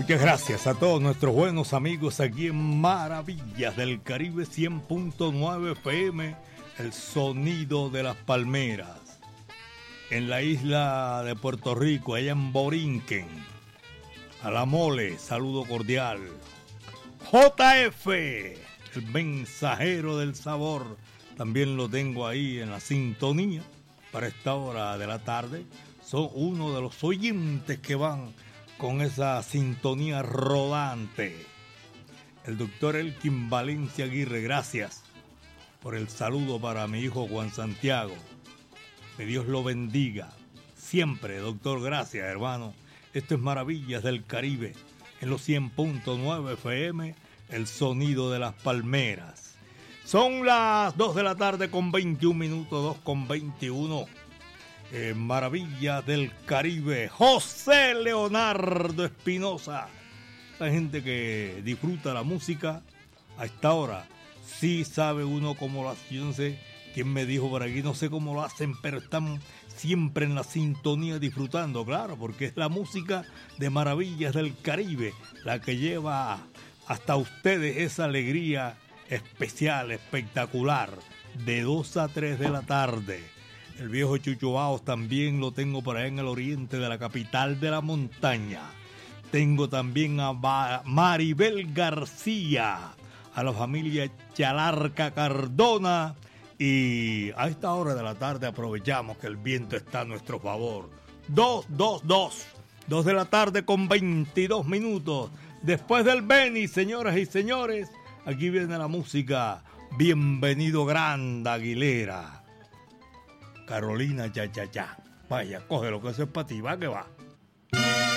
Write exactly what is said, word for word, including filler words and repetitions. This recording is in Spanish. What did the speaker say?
Muchas gracias a todos nuestros buenos amigos aquí en Maravillas del Caribe cien punto nueve F M, el sonido de las palmeras. En la isla de Puerto Rico, allá en Borinquen, a la Mole, saludo cordial. J F, el mensajero del sabor, también lo tengo ahí en la sintonía para esta hora de la tarde. Son uno de los oyentes que van con esa sintonía rodante. El doctor Elkin Valencia Aguirre, gracias por el saludo para mi hijo Juan Santiago. Que Dios lo bendiga. Siempre, doctor, gracias, hermano. Esto es Maravillas del Caribe, en los cien punto nueve F M, el sonido de las palmeras. Son las dos de la tarde con veintiún minutos, dos con veintiuno. Eh, Maravillas del Caribe, José Leonardo Espinosa. La gente que disfruta la música a esta hora, sí sabe uno cómo lo hace. Yo no sé quién me dijo por aquí, no sé cómo lo hacen, pero están siempre en la sintonía disfrutando, claro, porque es la música de Maravillas del Caribe la que lleva hasta ustedes esa alegría especial, espectacular, de dos a tres de la tarde. El viejo Chucho Baos también lo tengo por allá en el oriente de la capital de la montaña. Tengo también a Maribel García, a la familia Chalarca Cardona. Y a esta hora de la tarde aprovechamos que el viento está a nuestro favor. Dos, dos, dos. Dos de la tarde con veintidós minutos. Después del Beni, señoras y señores, aquí viene la música. Bienvenido Grande Aguilera. Carolina Cha Cha Cha. Vaya, coge lo que eso es para ti, va que va.